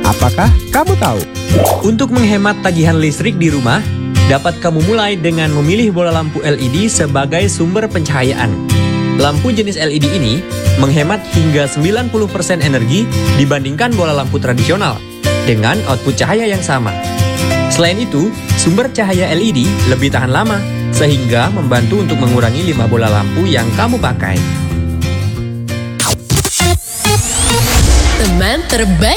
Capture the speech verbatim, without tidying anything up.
Apakah kamu tahu? Untuk menghemat tagihan listrik di rumah, dapat kamu mulai dengan memilih bola lampu L E D sebagai sumber pencahayaan. Lampu jenis L E D ini menghemat hingga sembilan puluh persen energi dibandingkan bola lampu tradisional dengan output cahaya yang sama. Selain itu, sumber cahaya L E D lebih tahan lama, sehingga membantu untuk mengurangi limbah bola lampu yang kamu pakai. Teman terbaik.